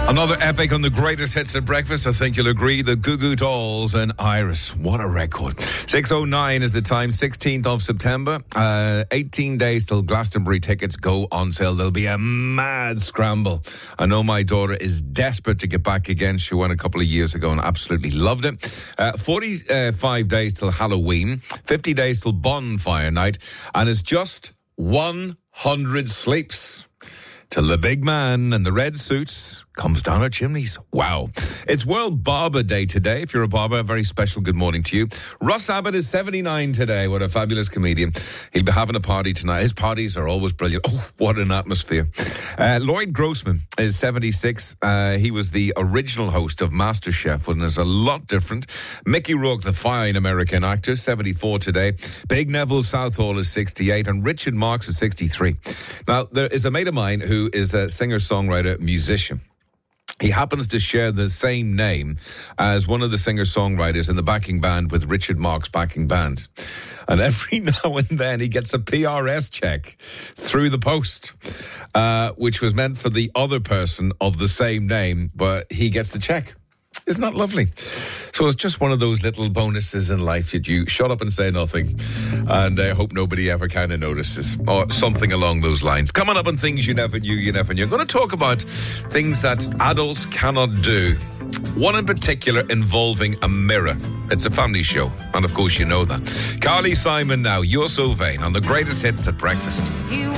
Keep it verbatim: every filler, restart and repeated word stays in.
Another epic on the greatest hits at breakfast. I think you'll agree. The Goo Goo Dolls and Iris. What a record. six oh nine is the time, sixteenth of September. Uh, eighteen days till Glastonbury tickets go on sale. There'll be a mad scramble. I know my daughter is desperate to get back again. She went a couple of years ago and absolutely loved it. Uh, forty-five days till Halloween. fifty days till Bonfire Night. And it's just one hundred sleeps till the big man in the red suits comes down our chimneys. Wow. It's World Barber Day today. If you're a barber, a very special good morning to you. Russ Abbott is seventy-nine today. What a fabulous comedian. He'll be having a party tonight. His parties are always brilliant. Oh, what an atmosphere. Uh, Lloyd Grossman is seventy-six. Uh, he was the original host of MasterChef, and is a lot different. Mickey Rourke, the fine American actor, seventy-four today. Big Neville Southall is sixty-eight, and Richard Marx is sixty-three. Now, there is a mate of mine who is a singer-songwriter, musician. He happens to share the same name as one of the singer-songwriters in the backing band with Richard Marx backing band. And every now and then he gets a P R S check through the post, uh, which was meant for the other person of the same name, but he gets the check. Isn't that lovely? So it's just one of those little bonuses in life that you shut up and say nothing, and I hope nobody ever kind of notices, or something along those lines. Coming up on things you never knew you never knew. I'm going to talk about things that adults cannot do. One in particular involving a mirror. It's a family show, and of course you know that. Carly Simon now, You're So Vain, on the greatest hits at breakfast.